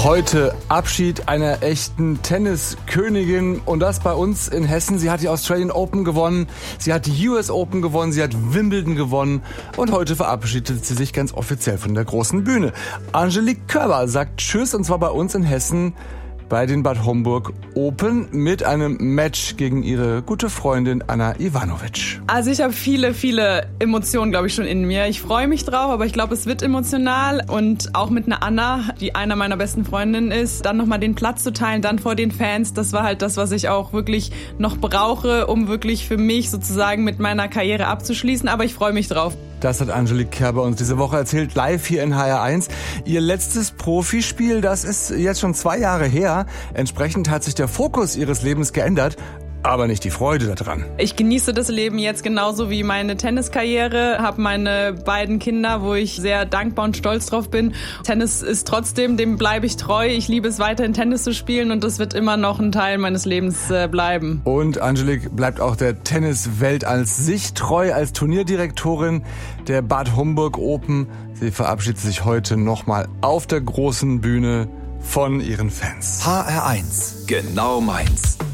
Heute Abschied einer echten Tenniskönigin und das bei uns in Hessen. Sie hat die Australian Open gewonnen, sie hat die US Open gewonnen, sie hat Wimbledon gewonnen und heute verabschiedet sie sich ganz offiziell von der großen Bühne. Angelique Kerber sagt Tschüss und zwar bei uns in Hessen bei den Bad Homburg Open mit einem Match gegen ihre gute Freundin Anna Ivanovic. Also ich habe viele Emotionen, glaube ich, schon in mir. Ich freue mich drauf, aber ich glaube, es wird emotional. Und auch mit einer Anna, die einer meiner besten Freundinnen ist, dann nochmal den Platz zu teilen, dann vor den Fans, das war halt das, was ich auch wirklich noch brauche, um wirklich für mich sozusagen mit meiner Karriere abzuschließen. Aber ich freue mich drauf. Das hat Angelique Kerber uns diese Woche erzählt, live hier in HR1. Ihr letztes Profispiel, das ist jetzt schon 2 Jahre her. Entsprechend hat sich der Fokus ihres Lebens geändert, aber nicht die Freude daran. Ich genieße das Leben jetzt genauso wie meine Tenniskarriere, habe meine beiden Kinder, wo ich sehr dankbar und stolz drauf bin. Tennis ist trotzdem, dem bleibe ich treu. Ich liebe es weiterhin, Tennis zu spielen und das wird immer noch ein Teil meines Lebens bleiben. Und Angelique bleibt auch der Tenniswelt als sich treu, als Turnierdirektorin der Bad Homburg Open. Sie verabschiedet sich heute nochmal auf der großen Bühne von ihren Fans. HR1, genau meins.